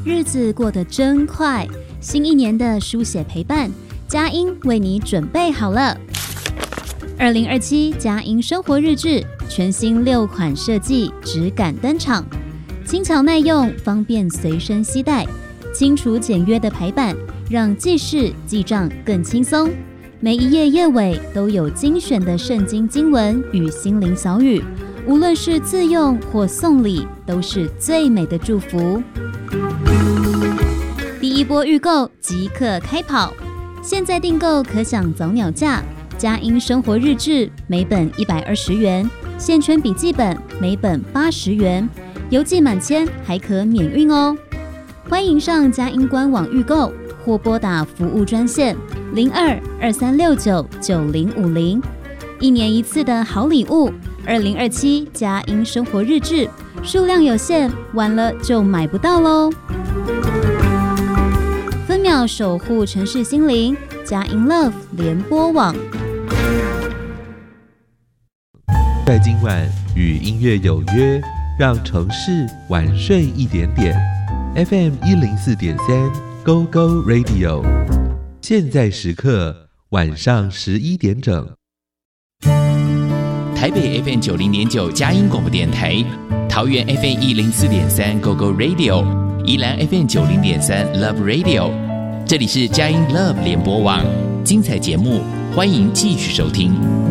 日子过得真快，新一年的书写陪伴，佳音为你准备好了。2027佳音生活日志全新6款设计质感登场，轻巧耐用，方便随身携带，清楚简约的排版让记事记账更轻松。每一页页尾都有精选的圣经经文与心灵小语，无论是自用或送礼，都是最美的祝福。第一波预购即刻开跑，现在订购可享早鸟价。佳音生活日志每本120元，线圈笔记本每本80元，邮寄满千还可免运哦。欢迎上佳音官网预购，或拨打服务专线02-2369-9050。一年一次的好礼物，2027佳音生活日志，数量有限，晚了就买不到喽。分秒守护城市心灵，佳音 Love 联播网。 在今晚与音乐有约，让城市晚睡一点点。FM 104.3 Go Go Radio， 现在时刻晚上11点整。 台北 FM 90.9佳音广播电台，桃园 FM 104.3 Go Go Radio， 宜兰 FM 90.3 Love Radio， 这里是佳音 Love 联播网，精彩节目欢迎继续收听。